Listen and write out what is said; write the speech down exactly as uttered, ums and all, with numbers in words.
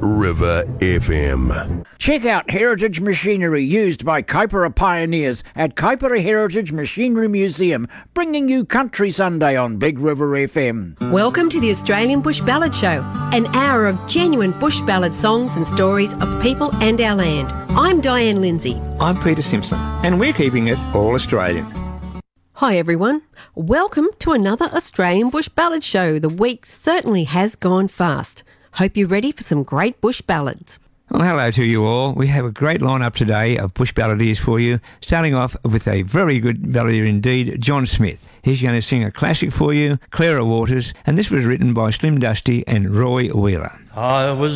River F M. Check out heritage machinery used by Kaipara pioneers at Kaipara Heritage Machinery Museum, bringing you Country Sunday on Big River F M. Welcome to the Australian Bush Ballad Show, an hour of genuine bush ballad songs and stories of people and our land. I'm Diane Lindsay. I'm Peter Simpson, and we're keeping it all Australian. Hi everyone, welcome to another Australian Bush Ballad Show. The week certainly has gone fast. Hope you're ready for some great bush ballads. Well, hello to you all. We have a great lineup today of bush balladeers for you, starting off with a very good balladeer indeed, John Smith. He's going to sing a classic for you, Clara Waters, and this was written by Slim Dusty and Roy Wheeler. I was